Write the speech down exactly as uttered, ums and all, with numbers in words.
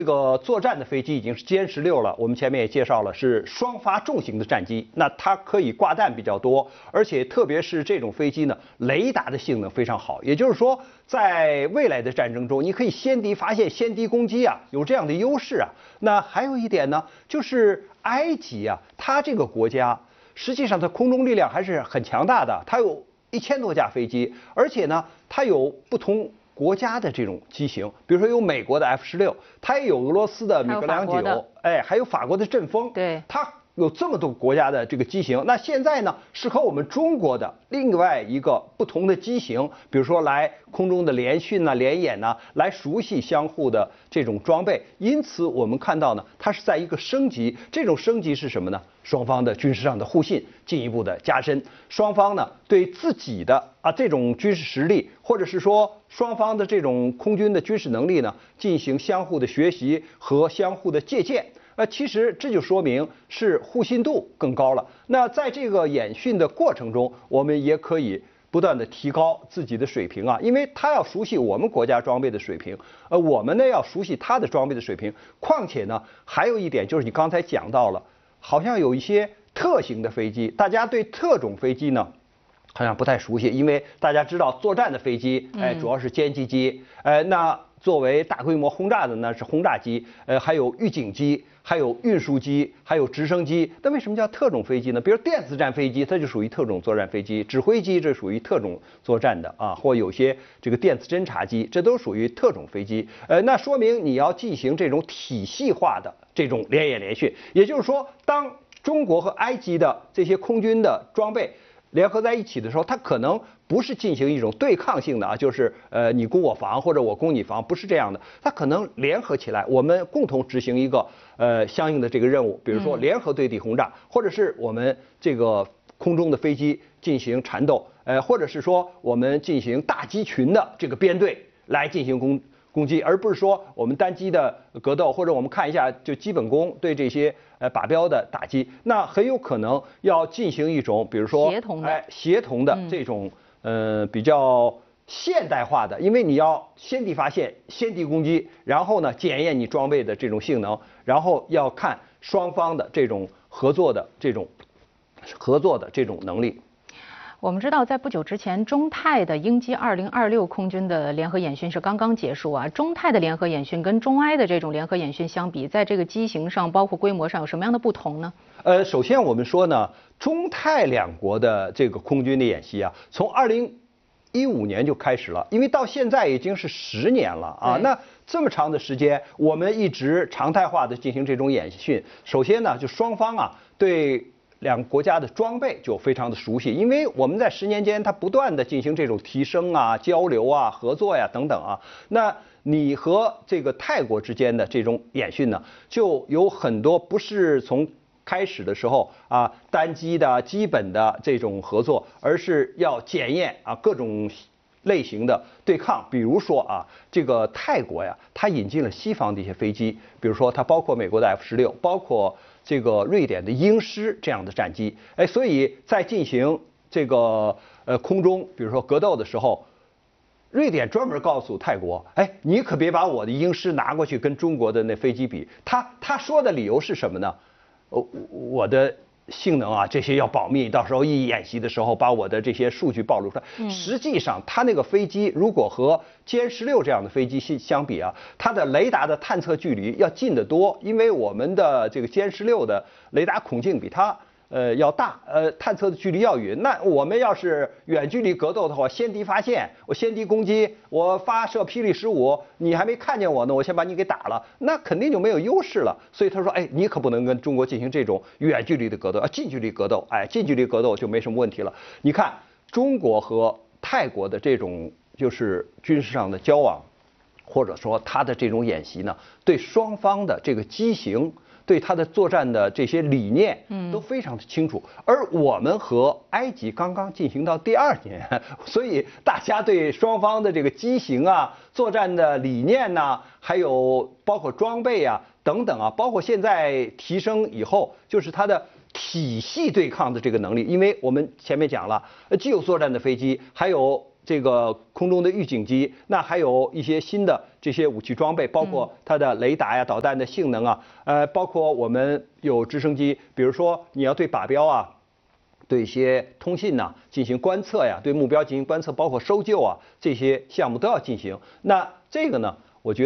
这个作战的飞机已经是歼十六了，我们前面也介绍了，是双发重型的战机，那它可以挂弹比较多，而且特别是这种飞机呢，雷达的性能非常好，也就是说，在未来的战争中，你可以先敌发现、先敌攻击啊，有这样的优势啊。那还有一点呢，就是埃及啊，它这个国家实际上它空中力量还是很强大的，它有一千多架飞机，而且呢，它有不同国家的这种机型，比如说有美国的 F 十六，它也有俄罗斯的米格两九，哎，还有法国的阵风， 对， 它有这么多国家的这个机型。那现在呢，是和我们中国的另外一个不同的机型，比如说来空中的联训呐、联演呐，来熟悉相互的这种装备。因此，我们看到呢，它是在一个升级。这种升级是什么呢？双方的军事上的互信进一步的加深，双方呢对自己的啊这种军事实力，或者是说双方的这种空军的军事能力呢，进行相互的学习和相互的借鉴。呃，其实这就说明是互信度更高了。那在这个演训的过程中，我们也可以不断的提高自己的水平啊，因为他要熟悉我们国家装备的水平，呃，我们呢要熟悉他的装备的水平。况且呢，还有一点就是你刚才讲到了。好像有一些特型的飞机，大家对特种飞机呢，好像不太熟悉，因为大家知道作战的飞机，哎，主要是歼击机，呃，那作为大规模轰炸的呢是轰炸机，呃，还有预警机，还有运输机，还有直升机。那为什么叫特种飞机呢？比如电子战飞机，它就属于特种作战飞机；指挥机这属于特种作战的啊，或有些这个电子侦察机，这都属于特种飞机。呃，那说明你要进行这种体系化的这种联演联训，也就是说，当中国和埃及的这些空军的装备联合在一起的时候，它可能不是进行一种对抗性的啊，就是呃你攻我防或者我攻你防，不是这样的，它可能联合起来，我们共同执行一个呃相应的这个任务，比如说联合对地轰炸，或者是我们这个空中的飞机进行缠斗，呃，或者是说我们进行大机群的这个编队来进行攻。攻击，而不是说我们单机的格斗，或者我们看一下就基本功对这些呃靶标的打击，那很有可能要进行一种，比如说协同的， 哎，协同的这种呃比较现代化的，因为你要先敌发现、先敌攻击，然后呢检验你装备的这种性能，然后要看双方的这种合作的这种合作的这种能力。 我们知道，在不久之前，中泰的鹰击二零二六空军的联合演训是刚刚结束啊。中泰的联合演训跟中埃的这种联合演训相比，在这个机型上，包括规模上，有什么样的不同呢？ 呃，首先我们说呢，中泰两国的这个空军的演习啊，从二零一五年就开始了，因为到现在已经是十年了啊。那这么长的时间，我们一直常态化的进行这种演训。首先呢，就双方啊对两个国家的装备就非常的熟悉，因为我们在十年间，它不断的进行这种提升啊、交流啊、合作呀、等等啊。那你和这个泰国之间的这种演训呢，就有很多不是从开始的时候啊单机的基本的这种合作，而是要检验啊各种类型的对抗。比如说啊，这个泰国呀，它引进了西方的一些飞机，比如说它包括美国的 F 十六，包括这个瑞典的鹰狮这样的战机，哎，所以在进行这个呃空中，比如说格斗的时候，瑞典专门告诉泰国，哎，你可别把我的鹰狮拿过去跟中国的那飞机比。他他说的理由是什么呢？呃，我的性能啊，这些要保密，到时候一演习的时候把我的这些数据暴露出来。嗯、实际上，它那个飞机如果和歼十六这样的飞机相比啊，它的雷达的探测距离要近得多，因为我们的这个歼十六的雷达孔径比它呃要大，呃探测的距离要远。那我们要是远距离格斗的话，先敌发现，我先敌攻击，我发射霹雳十五，你还没看见我呢，我先把你给打了，那肯定就没有优势了。所以他说，哎，你可不能跟中国进行这种远距离的格斗，啊，近距离格斗，哎，近距离格斗就没什么问题了。你看中国和泰国的这种就是军事上的交往，或者说他的这种演习呢，对双方的这个机型，对他的作战的这些理念，都非常的清楚。而我们和埃及刚刚进行到第二年，所以大家对双方的这个机型啊、作战的理念呐、啊，还有包括装备啊等等啊，包括现在提升以后，就是它的体系对抗的这个能力。因为我们前面讲了，既有作战的飞机，还有这个空中的预警机，那还有一些新的这些武器装备，包括它的雷达呀、导弹的性能啊，呃，包括我们有直升机，比如说你要对靶标啊。对一些通信呐、啊、进行观测呀，对目标进行观测，包括搜救啊这些项目都要进行。那这个呢，